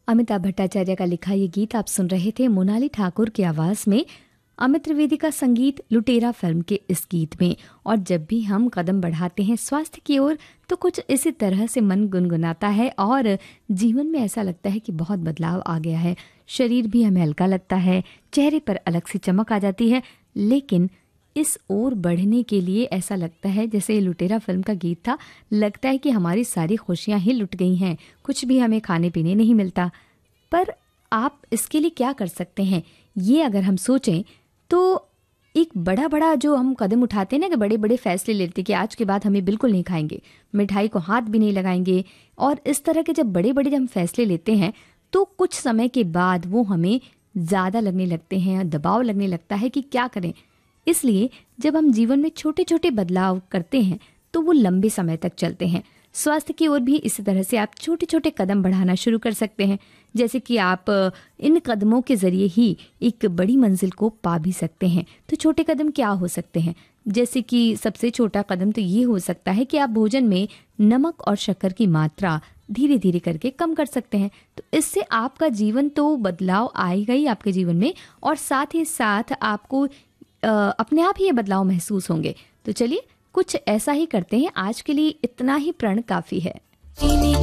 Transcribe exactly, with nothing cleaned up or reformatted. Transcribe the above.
अमिताभ भट्टाचार्य का लिखा ये गीत आप सुन रहे थे मोनाली ठाकुर की आवाज में, अमित त्रिवेदी का संगीत लुटेरा फिल्म के इस गीत में। और जब भी हम कदम बढ़ाते हैं स्वास्थ्य की ओर तो कुछ इसी तरह से मन गुनगुनाता है और जीवन में ऐसा लगता है कि बहुत बदलाव आ गया है। शरीर भी हमें हल्का लगता है, चेहरे पर अलग सी चमक आ जाती है। लेकिन इस ओर बढ़ने के लिए ऐसा लगता है जैसे ये लुटेरा फिल्म का गीत था, लगता है कि हमारी सारी खुशियां ही लुट गई हैं, कुछ भी हमें खाने पीने नहीं मिलता। पर आप इसके लिए क्या कर सकते हैं, ये अगर हम सोचें तो एक बड़ा बड़ा जो हम कदम उठाते हैं ना, कि बड़े बड़े फैसले लेते कि आज के बाद हमें बिल्कुल नहीं खाएंगे, मिठाई को हाथ भी नहीं लगाएंगे, और इस तरह के जब बड़े बड़े जब हम फैसले लेते हैं तो कुछ समय के बाद वो हमें ज़्यादा लगने लगते हैं, दबाव लगने लगता है कि क्या करें। इसलिए जब हम जीवन में छोटे छोटे बदलाव करते हैं तो वो लंबे समय तक चलते हैं। स्वास्थ्य की ओर भी इसी तरह से आप छोटे छोटे कदम बढ़ाना शुरू कर सकते हैं, जैसे कि आप इन कदमों के जरिए ही एक बड़ी मंजिल को पा भी सकते हैं। तो छोटे कदम क्या हो सकते हैं, जैसे कि सबसे छोटा कदम तो ये हो सकता है कि आप भोजन में नमक और शक्कर की मात्रा धीरे धीरे करके कम कर सकते हैं। तो इससे आपका जीवन तो बदलाव आएगा ही आपके जीवन में, और साथ ही साथ आपको आ, अपने आप ही ये बदलाव महसूस होंगे। तो चलिए कुछ ऐसा ही करते हैं। आज के लिए इतना ही प्रण काफी है।